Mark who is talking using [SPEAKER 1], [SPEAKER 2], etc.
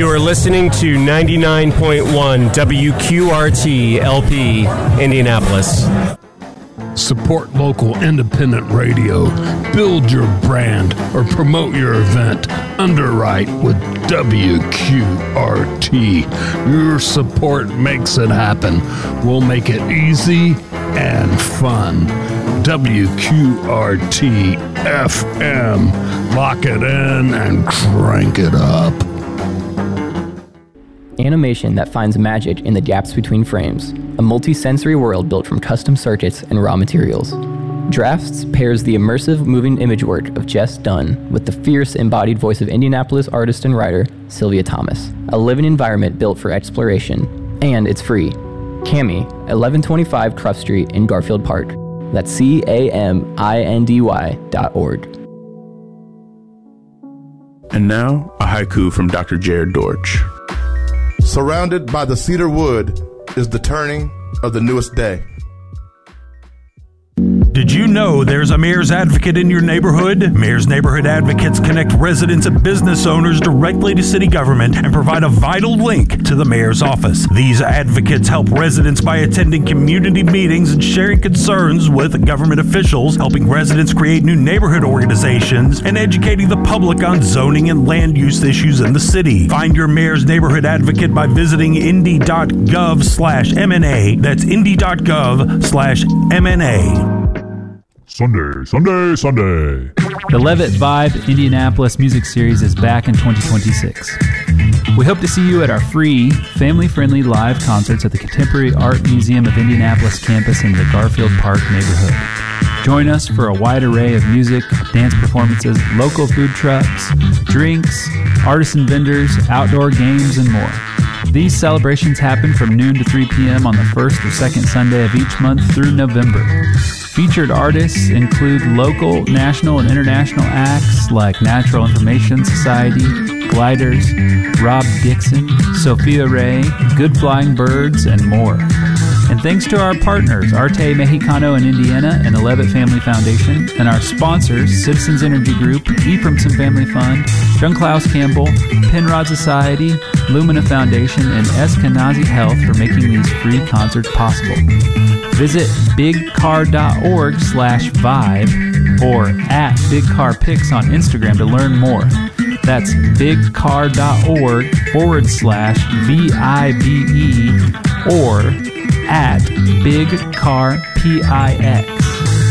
[SPEAKER 1] You are listening to 99.1 WQRT LP, Indianapolis.
[SPEAKER 2] Support local independent radio. Build your brand or promote your event. Underwrite with WQRT. Your support makes it happen. We'll make it easy and fun. WQRT FM. Lock it in and crank it up.
[SPEAKER 3] Animation that finds magic in the gaps between frames. A multi-sensory world built from custom circuits and raw materials. Drafts pairs the immersive moving image work of Jess Dunn with the fierce embodied voice of Indianapolis artist and writer Sylvia Thomas. A living environment built for exploration. And it's free. Cami, 1125 Cruft Street in Garfield Park. That's CAMINDY.org.
[SPEAKER 4] And now, a haiku from Dr. Jared Dortch.
[SPEAKER 5] Surrounded by the cedar wood is the turning of the newest day.
[SPEAKER 6] Did you know there's a mayor's advocate in your neighborhood? Mayor's Neighborhood Advocates connect residents and business owners directly to city government and provide a vital link to the mayor's office. These advocates help residents by attending community meetings and sharing concerns with government officials, helping residents create new neighborhood organizations, and educating the public on zoning and land use issues in the city. Find your Mayor's Neighborhood Advocate by visiting indy.gov/MNA. That's indy.gov/MNA.
[SPEAKER 7] Sunday.
[SPEAKER 8] The Levitt Vibe Indianapolis Music Series is back in 2026. We hope to see you at our free, family-friendly live concerts at the Contemporary Art Museum of Indianapolis campus in the Garfield Park neighborhood. Join us for a wide array of music, dance performances, local food trucks, drinks, artisan vendors, outdoor games, and more. These celebrations happen from noon to 3 p.m. on the first or second Sunday of each month through November. Featured artists include local, national, and international acts like Natural Information Society, Gliders, Rob Dixon, Sophia Ray, Good Flying Birds, and more. And thanks to our partners, Arte Mexicano in Indiana and the Levitt Family Foundation, and our sponsors, Citizens Energy Group, Ephraimson Family Fund, John Klaus Campbell, Penrod Society, Lumina Foundation, and Eskenazi Health for making these free concerts possible. Visit bigcar.org/vibe or at bigcarpics on Instagram to learn more. That's bigcar.org/VIBE or at bigcarpix.